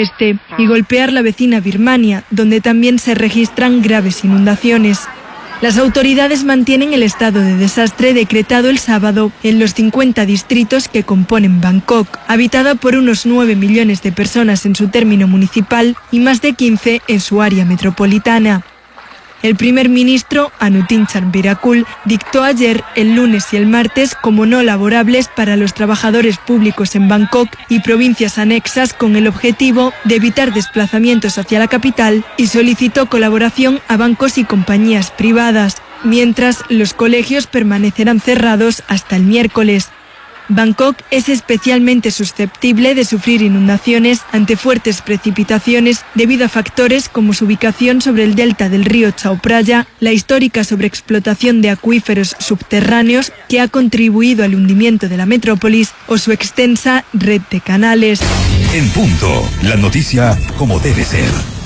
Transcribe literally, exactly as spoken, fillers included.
este y golpear la vecina Birmania, donde también se registran graves inundaciones. Las autoridades mantienen el estado de desastre decretado el sábado en los cincuenta distritos que componen Bangkok, habitada por unos nueve millones de personas en su término municipal y más de quince en su área metropolitana. El primer ministro, Anutin Charnvirakul, dictó ayer, el lunes y el martes como no laborables para los trabajadores públicos en Bangkok y provincias anexas con el objetivo de evitar desplazamientos hacia la capital y solicitó colaboración a bancos y compañías privadas, mientras los colegios permanecerán cerrados hasta el miércoles. Bangkok es especialmente susceptible de sufrir inundaciones ante fuertes precipitaciones debido a factores como su ubicación sobre el delta del río Chao Phraya, la histórica sobreexplotación de acuíferos subterráneos que ha contribuido al hundimiento de la metrópolis o su extensa red de canales. En punto, la noticia como debe ser.